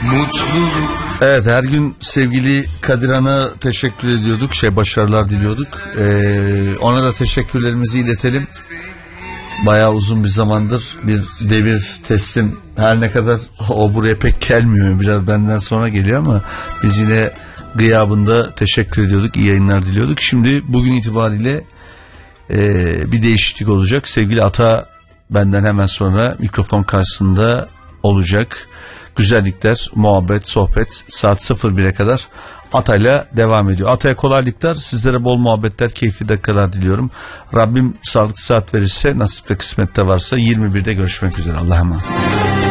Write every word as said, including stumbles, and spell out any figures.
mutluluk. Evet, her gün sevgili Kadir Han'a teşekkür ediyorduk, şey başarılar diliyorduk. Ee, ona da teşekkürlerimizi iletelim. Bayağı uzun bir zamandır bir devir teslim, her ne kadar o buraya pek gelmiyor, biraz benden sonra geliyor ama biz yine gıyabında teşekkür ediyorduk, iyi yayınlar diliyorduk. Şimdi bugün itibariyle e, bir değişiklik olacak. Sevgili Ata benden hemen sonra mikrofon karşısında olacak. Güzellikler, muhabbet, sohbet saat sıfır bire kadar Atay'la devam ediyor. Atay'a kolaylıklar, sizlere bol muhabbetler, keyifli dakikalar diliyorum. Rabbim sağlıklı saat verirse, nasipte kısmette varsa yirmi birde görüşmek üzere. Allah'a emanet.